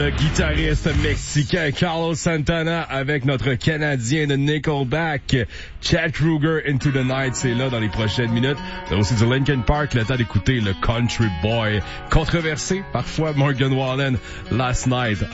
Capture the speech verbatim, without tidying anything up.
le guitariste mexicain Carlos Santana avec notre Canadien de Nickelback, Chad Kroeger, Into the Night. C'est là dans les prochaines minutes. Il y a aussi du Linkin Park, le temps d'écouter le Country Boy. Controversé, parfois Morgan Wallen, Last Night.